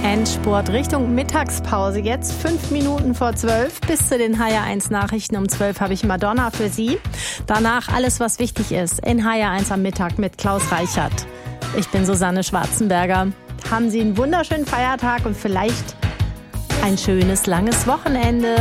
Endspurt Richtung Mittagspause. Jetzt 5 Minuten vor 12. Bis zu den HR1 Nachrichten um 12 habe ich Madonna für Sie. Danach alles, was wichtig ist, in HR1 am Mittag mit Klaus Reichert. Ich bin Susanne Schwarzenberger. Haben Sie einen wunderschönen Feiertag und vielleicht ein schönes, langes Wochenende.